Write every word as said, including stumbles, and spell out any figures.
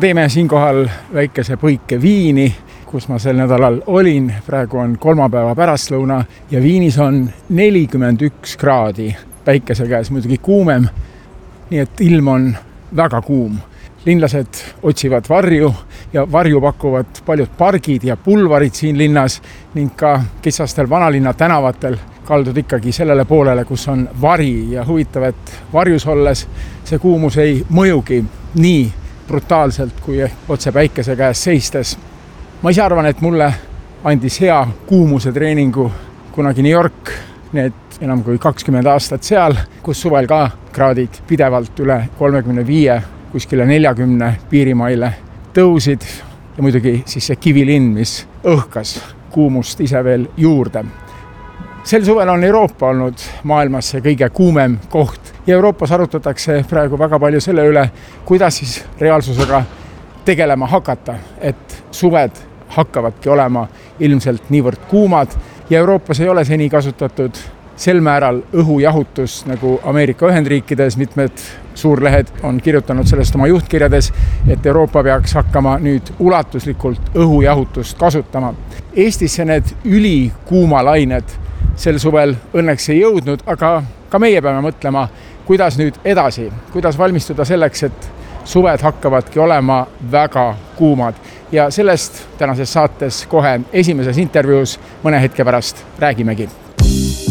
Teeme siinkohal väikese põike Viini, kus ma sel nädalal olin. Praegu on kolmapäeva pärastlõuna ja Viinis on nelikümmend üks kraadi. Päikese käes muidugi kuumem, nii et ilm on väga kuum. Linlased otsivad varju ja varju pakuvad paljud pargid ja pulvarid siin linnas ning ka kitsastel vanalinna tänavatel kaldud ikkagi sellele poolele, kus on vari ja huvitav, et varjus olles see kuumus ei mõjugi nii brutaalselt kui otse päikese käes seistes. Ma ise arvan, et mulle andis hea kuumuse treeningu kunagi New York, need enam kui kakskümmend aastat seal, kus suvel ka kraadid pidevalt üle kolmekümne viie, kuskile neljakümne piirimaile tõusid ja muidugi siis see kivilinn, mis õhkas kuumust ise veel juurde. Sel suvel on Euroopa olnud maailmas see kõige kuumem koht ja Euroopas arutatakse praegu väga palju selle üle, kuidas siis reaalsusega tegelema hakata, et suved hakkavadki olema ilmselt niivõrd kuumad ja Euroopas ei ole seni kasutatud sel määral õhujahutust nagu Ameerika Ühendriikides. Mitmed suurlehed on kirjutanud sellest oma juhtkirjades, et Euroopa peaks hakkama nüüd ulatuslikult õhujahutust kasutama. Eestisse need ülikuumalained sel suvel õnneks ei jõudnud, aga ka meie peame mõtlema, kuidas nüüd edasi, kuidas valmistuda selleks, et suved hakkavadki olema väga kuumad. Ja sellest tänases saates kohe esimeses intervjuus mõne hetke pärast räägimegi.